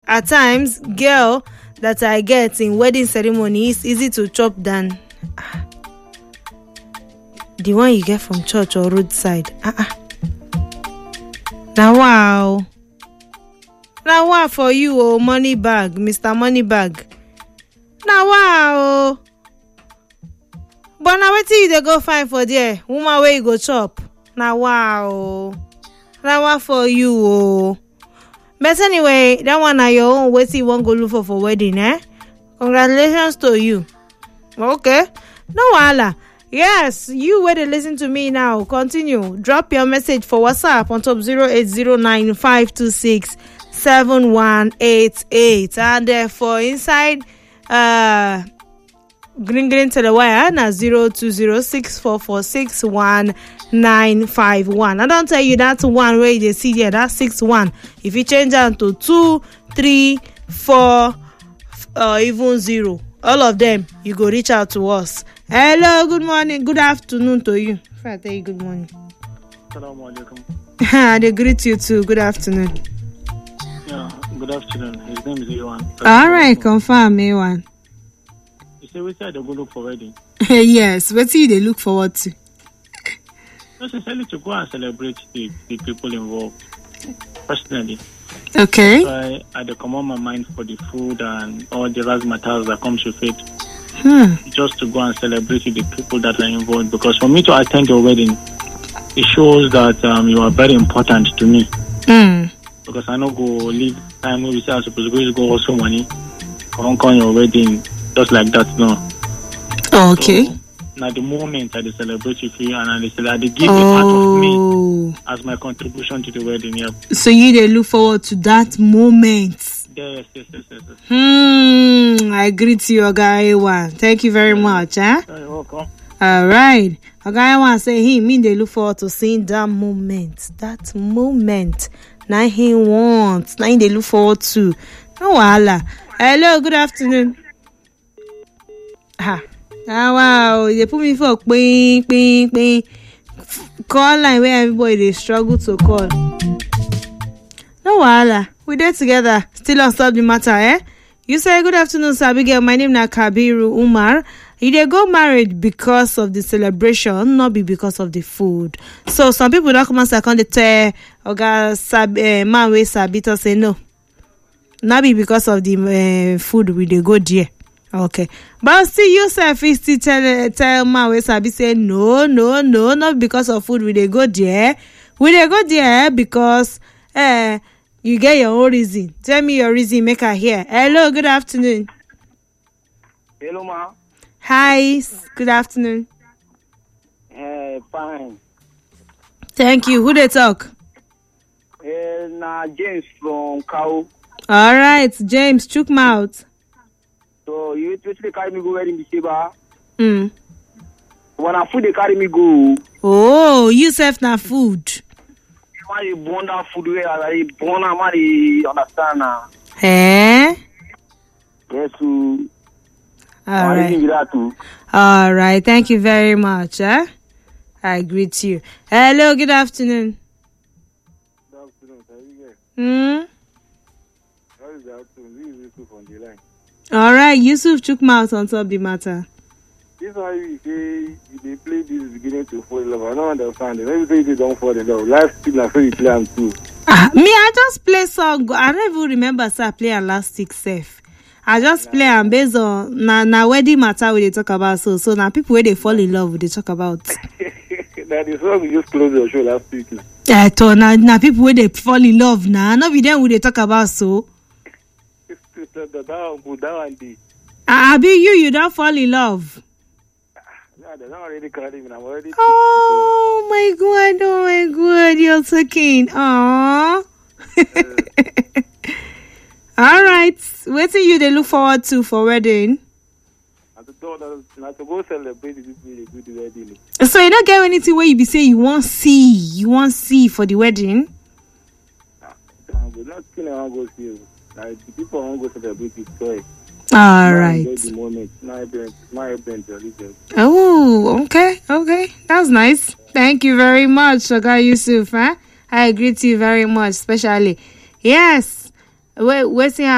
At times, girl that I get in wedding ceremony is easy to chop than the one you get from church or roadside. Now wow. Now wow for you, oh money bag, Mr. Money Bag. Now wow. But now wetin you dey go find for there? Woman where you go chop. Now wow. Now wow for you, oh. But anyway, that one na your own. Wetin you wan go look for wedding, eh? Congratulations to you. Okay. No wahala. Yes, you where they listen to me now. Continue. Drop your message for WhatsApp on top 0809-526-7188. And for inside green to the wire na 0206446191. I don't tell you that one where you see there, that's 61. If you change that to 2, 3, 4, or even 0, all of them you go reach out to us. Hello, good morning, good afternoon to you. If I tell you good morning. Assalamu alaikum. They greet you too. Good afternoon. Yeah, good afternoon. His name is Iwan. All right, confirm A1. You say we said they go look for wedding. Yes, what do they look forward to? Necessarily to go and celebrate the people involved. Personally. Okay. So I command my mind for the food and all the razzmatazz that comes with it. Just to go and celebrate with the people that are involved. Because for me to attend your wedding, it shows that you are very important to me. Because I know go leave time when we say I'm supposed to go also money. Can't call your wedding just like that, no. Okay. So, now the moment I celebrate with you and I give a part of me as my contribution to the wedding. Yeah. So you they look forward to that moment. Yes. I greet you, Oga A1. Thank you very much. You're welcome. All right. Oga A1 say he mean they look forward to seeing that moment. That moment. Now he wants. Now they look forward to. No wahala. Hello, good afternoon. Wow, they put me for ping. Call line where everybody they struggle to call. No wahala. We there together. Still on Stop the Matter, eh? You say good afternoon, sir. Abigail. My name is Kabiru Umar. They go married because of the celebration, not be because of the food. So some people don't come and say, "Can't tell Oga man we Sabito say no." Not be because of the food we they go there. Okay, but still yourself is still tell man we Sabi say no, not because of food we they go there. We they go there because you get your own reason. Tell me your reason, make her hear. Hello, good afternoon. Hello, ma. Hi, good afternoon. Fine. Thank you. Who they talk? Nah, James from Cow. All right, James, chook mouth. So you actually carry me go wedding the Sheba. When I food they carry me go. Oh, you serve na food. I born that food where I born I understand now. Eh? Yes, all right. All right. Thank you very much. I greet you. Hello. Good afternoon. Good afternoon. How are you? How is the afternoon? This is Yusuf on the line. All right. Yusuf took mouth on top the matter. This is how you say they play this beginning to fall in love. I don't understand it. Maybe say they don't fall in love. Life still like you play them too. Me, I just play song. I don't even remember sir play a last stick safe. I just play and based on na wedding matter we they talk about so now people where they fall in love we they talk about. Now the song you just closed your show last week. Now people where they fall in love now. Not be them we they talk about so. That one day. I be you don't fall in love. No, they're not already calling me. I'm already. Oh my god, you're talking. Aww. All right. What do you they look forward to for wedding? Not to go celebrate this really good wedding. So you don't get anything where you be say you want see for the wedding? Not still I want to go see. Like the people want to go celebrate it. Sorry. All right. The moment. My event. Oh, okay. That's nice. Thank you very much, Oga Yusuf. I agree to you very much, especially. Yes. We're seeing